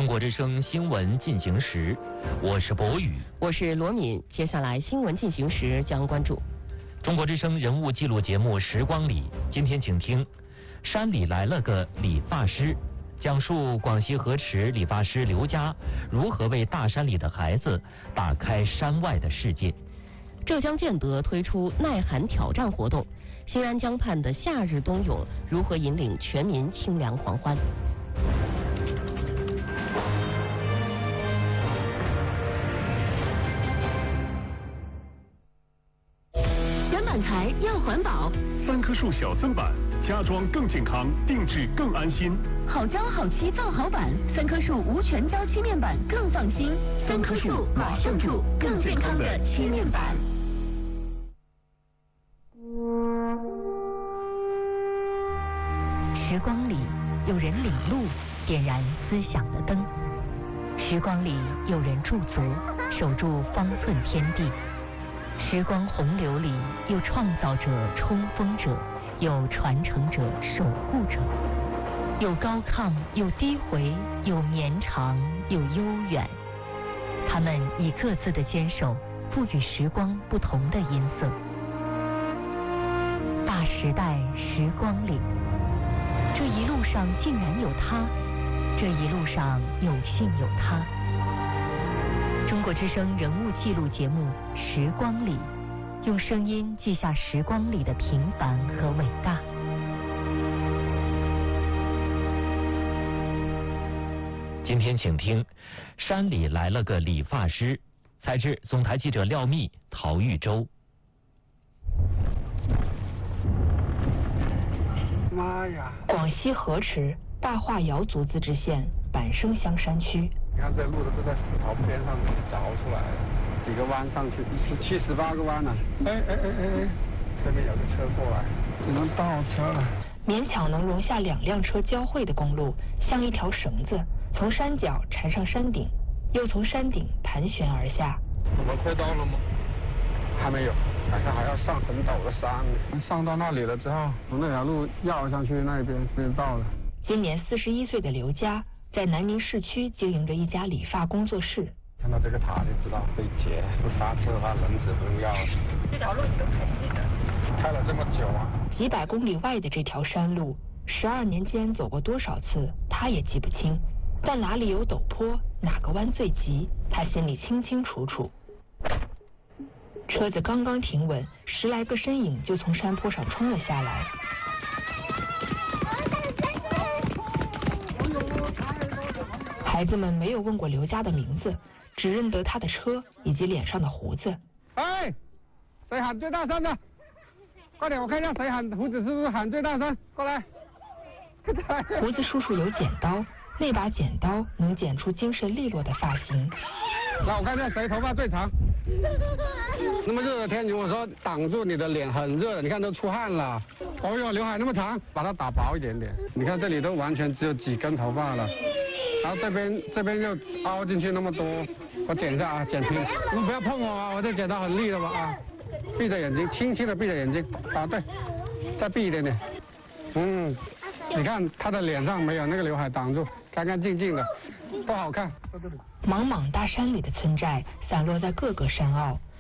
中国之声新闻进行时，我是博宇， 我是罗敏。接下来新闻进行时将关注中国之声人物记录节目《时光里》。今天请听山里来了个理发师，讲述广西河池理发师刘佳如何为大山里的孩子打开山外的世界。 浙江建德推出耐寒挑战活动，新安江畔的夏日冬泳如何引领全民清凉狂欢。 选板材要环保 ，3棵树小增板，家装更健康，定制更安心。 好胶好漆造好板，3棵树无全胶漆面板更放心。3棵树马上住更健康的漆面板。 时光里有人领路，点燃思想的灯；时光里有人驻足，守住方寸天地。时光洪流里有创造者、冲锋者，有传承者、守护者，有高亢，有低回，有绵长，有悠远。他们以各自的坚守，赋予时光不同的音色。大时代时光里，这一路上竟然有他，这一路上有幸有他。中国之声人物记录节目《时光里》，用声音记下时光里的平凡和伟大。 今天请听山里来了个理发师，采制总台记者廖密、陶玉洲。 妈呀！ 广西河池大化瑶族自治县板生乡山区。 你看这路都是在石头边上凿出来的，几个弯上去，17、18个弯呢。哎，这边有个车过来，只能倒车了。 勉强能容下2辆车交汇的公路，像一条绳子，从山脚缠上山顶，又从山顶盘旋而下。 我们快到了吗？还没有，好像还要上很陡的山。上到那里了之后，从那条路绕上去那边就到了。 今年41岁的刘佳在南宁市区经营着一家理发工作室。 看到这个塔就知道会截，不刹车的话轮子不用要。 这条路你都还记得？ 开了这么久啊！ 几百公里外的这条山路，12年间走过多少次，他也记不清。但哪里有陡坡，哪个弯最急，他心里清清楚楚。车子刚刚停稳，10来个身影就从山坡上冲了下来。孩子们没有问过刘佳的名字，只认得他的车以及脸上的胡子。 哎，谁喊最大声的？快点，我看一下谁喊，胡子叔叔喊最大声，过来。 胡子叔叔有剪刀，那把剪刀能剪出精神利落的发型。 那我看一下谁头发最长。那么热的天，如果说挡住你的脸很热的，你看都出汗了。哦哟，刘海那么长，把它打薄一点点。你看这里都完全只有几根头发了，然后这边又凹进去那么多。我剪一下啊，剪平。你不要碰我啊，我这剪刀很利的嘛啊。闭着眼睛，轻轻的闭着眼睛啊，对，再闭一点点。你看他的脸上没有那个刘海挡住，干干净净的，不好看。 茫茫大山里的村寨散落在各个山坳，